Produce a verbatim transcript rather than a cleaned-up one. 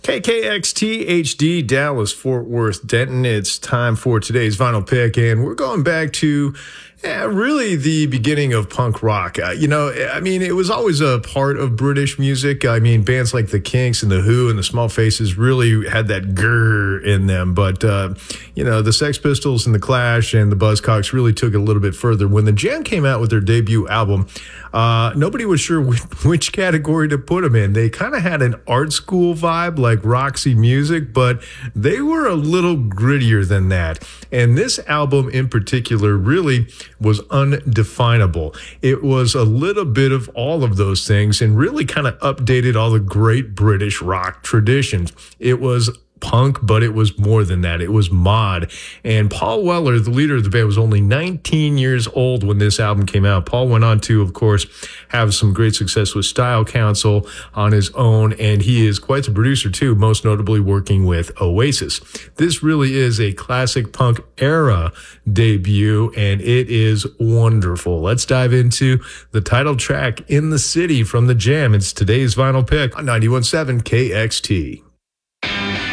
K K X T H D, Dallas, Fort Worth, Denton. It's time for today's vinyl pick, and we're going back to yeah, really the beginning of punk rock. Uh, you know, I mean, it was always a part of British music. I mean, bands like the Kinks and the Who and the Small Faces really had that grrr in them. But, uh, you know, the Sex Pistols and the Clash and the Buzzcocks really took it a little bit further. When the Jam came out with their debut album, uh, nobody was sure which, which category to put them in. They kind of had an art school vibe like Roxy Music, but they were a little grittier than that. And this album in particular really was undefinable. It was a little bit of all of those things and really kind of updated all the great British rock traditions. It was punk, but it was more than that. It was mod. And Paul Weller, the leader of the band, was only nineteen years old when this album came out. Paul went on to, of course, have some great success with Style Council on his own, and he is quite the producer too, most notably working with Oasis. This really is a classic punk era debut, and it is wonderful. Let's dive into the title track, In the City, from the Jam. It's today's vinyl pick on ninety-one point seven K X T.